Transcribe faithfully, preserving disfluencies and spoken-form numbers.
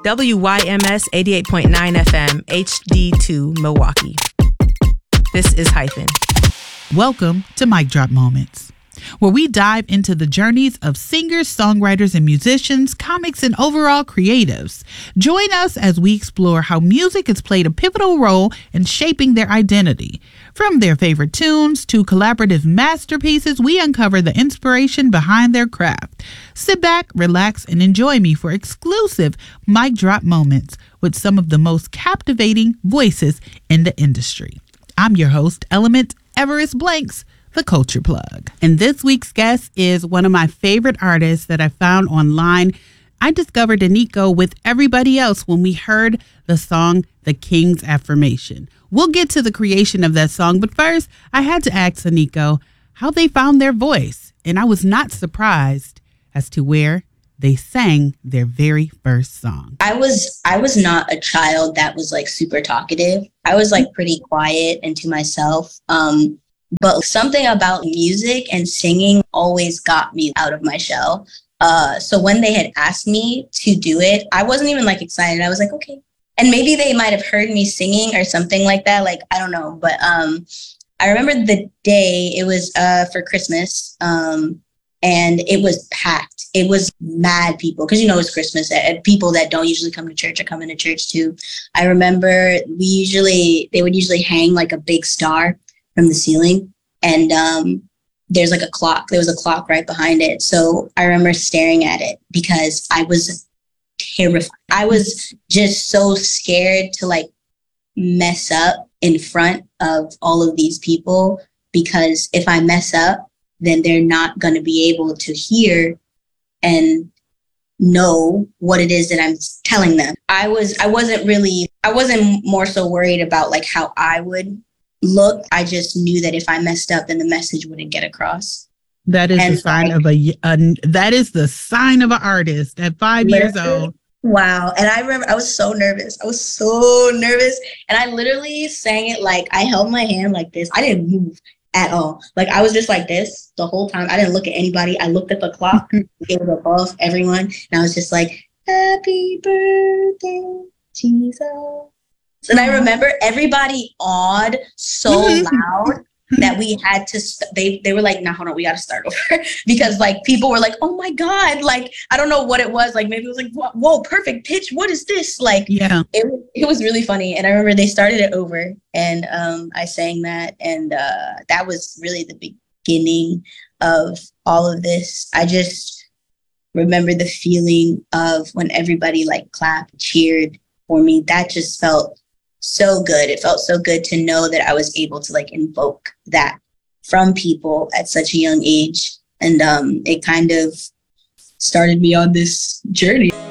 W Y M S eighty-eight point nine F M, H D two, Milwaukee. This is Hyphen. Welcome to Mic Drop Moments, where we dive into the journeys of singers, songwriters, and musicians, comics, and overall creatives. Join us as we explore how music has played a pivotal role in shaping their identity. From their favorite tunes to collaborative masterpieces, we uncover the inspiration behind their craft. Sit back, relax, and enjoy me for exclusive Mic Drop Moments with some of the most captivating voices in the industry. I'm your host, Element Everest Blanks, the Culture Plug. And this week's guest is one of my favorite artists that I found online. I discovered Aniko with everybody else when we heard the song, The King's Affirmation. We'll get to the creation of that song, but first, I had to ask Aniko how they found their voice. And I was not surprised as to where they sang their very first song. I was I was not a child that was like super talkative. I was like pretty quiet and to myself. Um, but something about music and singing always got me out of my shell. Uh, so when they had asked me to do it, I wasn't even like excited. I was like, okay. And maybe they might have heard me singing or something like that. Like, I don't know. But um, I remember the day it was uh, for Christmas. Um, and it was packed. It was mad people, because you know it's Christmas, and people that don't usually come to church are coming to church too. I remember we usually, they would usually hang like a big star from the ceiling, and um, there's like a clock. There was a clock right behind it. So I remember staring at it because I was terrified. I was just so scared to like mess up in front of all of these people, because if I mess up, then they're not going to be able to hear and know what it is that I'm telling them. I was, I wasn't really, I wasn't more so worried about like how I would look. I just knew that if I messed up, then the message wouldn't get across. That is and the sign like, of a, a, that is the sign of an artist at five years old. Wow. And I remember I was so nervous. I was so nervous. And I literally sang it like I held my hand like this. I didn't move at all. Like I was just like this the whole time. I didn't look at anybody. I looked at the clock. It was above everyone. And I was just like, happy birthday, Jesus. And I remember everybody awed so loud that we had to, st- they they were like, nah, hold on, we got to start over. Because like people were like, oh my God, like, I don't know what it was. Like maybe it was like, whoa, perfect pitch. What is this? Like, yeah, it, it was really funny. And I remember they started it over and um, I sang that. And uh, that was really the beginning of all of this. I just remember the feeling of when everybody like clapped, cheered for me. That just felt so good. It felt so good to know that I was able to like invoke that from people at such a young age. And um, it kind of started me on this journey.